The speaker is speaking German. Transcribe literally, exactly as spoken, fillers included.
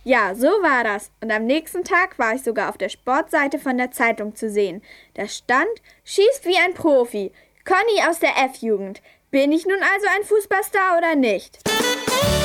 Ja, so war das. Und am nächsten Tag war ich sogar auf der Sportseite von der Zeitung zu sehen. Da stand, schießt wie ein Profi. Conny aus der F-Jugend. Bin ich nun also ein Fußballstar oder nicht?